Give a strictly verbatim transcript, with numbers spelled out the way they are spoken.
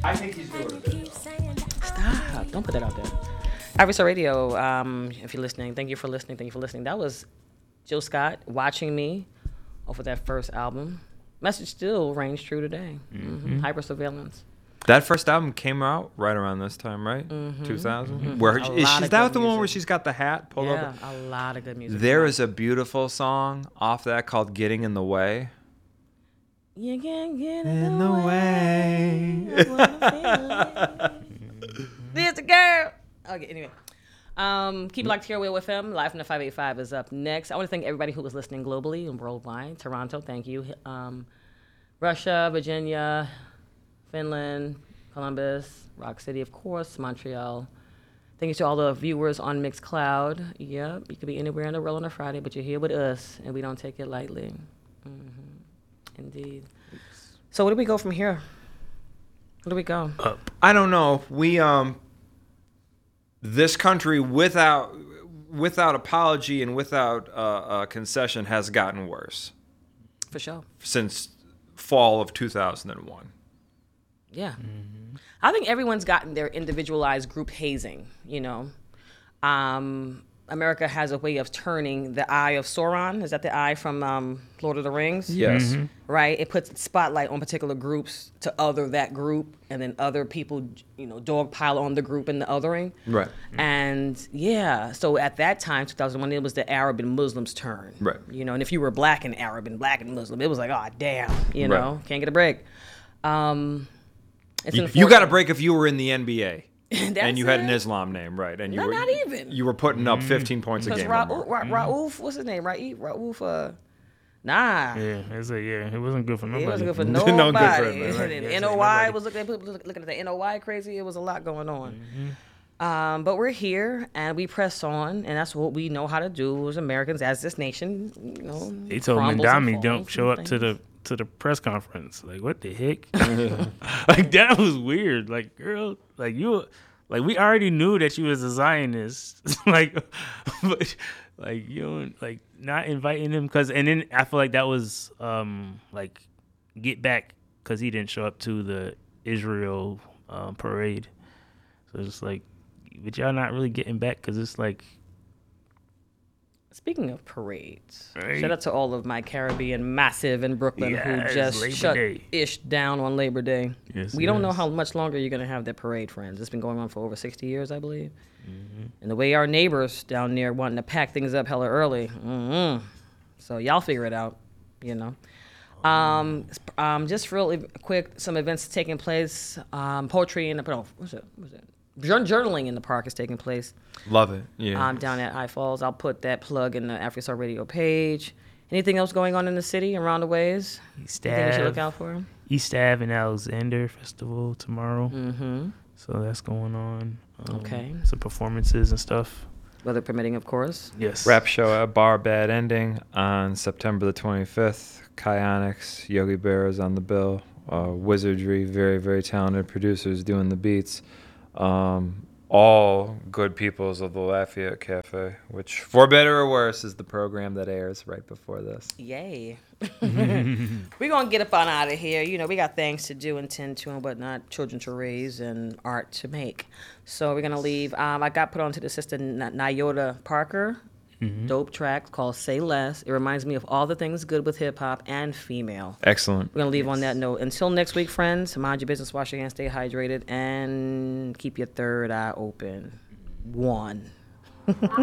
I think he's doing a bit, though. Stop. Don't put that out there. Iverson Radio, um, if you're listening, thank you for listening. Thank you for listening. That was Jill Scott, Watching Me, off of that first album. Message still reigns true today. Mm-hmm. Mm-hmm. Hyper-surveillance. That first album came out right around this time, right? Mm-hmm. two thousand? Mm-hmm. Where A is lot she, of that good the one where music. she's got the hat pulled Yeah, up? a lot of good music. There is a beautiful song off that called Getting in the Way. You can't get in, In the, the way. way. There's the girl. Okay, anyway. Um, keep it locked here with him. Live from the five eighty-five is up next. I want to thank everybody who was listening globally and worldwide. Toronto, thank you. Um, Russia, Virginia, Finland, Columbus, Rock City, of course, Montreal. Thank you to all the viewers on Mixcloud. Yeah, you could be anywhere in the world on a Friday, but you're here with us, and we don't take it lightly. Mm-hmm. Indeed. So where do we go from here? Where do we go? Up. I don't know. We um, this country without without apology and without uh, uh, concession has gotten worse For sure. since fall of two thousand one. Yeah. Mm-hmm. I think everyone's gotten their individualized group hazing, you know. Um, America has a way of turning the eye of Sauron. Is that the eye from um, Lord of the Rings? Yes. Mm-hmm. Right? It puts spotlight on particular groups to other that group, and then other people, you know, dogpile on the group and the othering. Right. And yeah, so at that time, two thousand one, it was the Arab and Muslims' turn. Right. You know, and if you were black and Arab and black and Muslim, it was like, oh, damn, you Right. know, can't get a break. Um, it's You, you got a unfortunate. break if you were in the N B A. That's and you had an it. Islam name, right? And you No, were not even. You were putting up fifteen points a Because game. or Ra- more. Ra- Raouf, what's his name? Raouf, Raouf, uh, nah. Yeah, it's a, yeah, it wasn't good for nobody. It wasn't good for No nobody. good for him, right? And Yes, N O Y nobody. was looking at looking at the N O Y crazy. It was a lot going on. Mm-hmm. Um, but we're here and we press on, and that's what we know how to do as Americans, as this nation. You know, They told crumbles and Mandami falls don't and show up to things. the to the press conference. Like, what the heck? Like, that was weird. Like, girl, like you, like we already knew that you was a Zionist. Like, but like you know, like not inviting him because, and then I feel like that was um like get back because he didn't show up to the Israel um, parade. So it's like, but y'all not really getting back because it's like. Speaking of parades, Right. shout out to all of my Caribbean massive in Brooklyn Yes, who just Labor shut Day. ish down on Labor Day. Yes, we don't know yes. how much longer you're going to have that parade, friends. It's been going on for over sixty years, I believe. Mm-hmm. And the way our neighbors down there wanting to pack things up hella early. Mm-hmm. So y'all figure it out, you know. Um, sp- um, just real quick, some events taking place. Um, poetry in the, oh, what's it? What's it? Jour- Journaling in the park is taking place. Love it. Yeah. Um, down at High Falls. I'll put that plug in the AfriStar Radio page. Anything else going on in the city around the ways? East Anything we should look Ave, out for? East Ave and Alexander Festival tomorrow. Mm-hmm. So that's going on. Um, Okay. Some performances and stuff. Weather permitting, of course. Yes. Rap show at Bar Bad Ending on September the twenty-fifth. Kionics, Yogi Bear is on the bill. Uh, Wizardry, very, very talented producers doing the beats. Um, all good peoples of the Lafayette Cafe, which, for better or worse, is the program that airs right before this. Yay. We're going to get up on out of here. You know, we got things to do and tend to and whatnot, children to raise and art to make. So we're going to leave. Um, I got put onto the sister N- Nyota Parker. Mm-hmm. Dope track called Say Less. It reminds me of all the things good with hip-hop and female. Excellent. We're going to leave on that note. Until next week, friends, mind your business, wash your hands, stay hydrated, and keep your third eye open. One.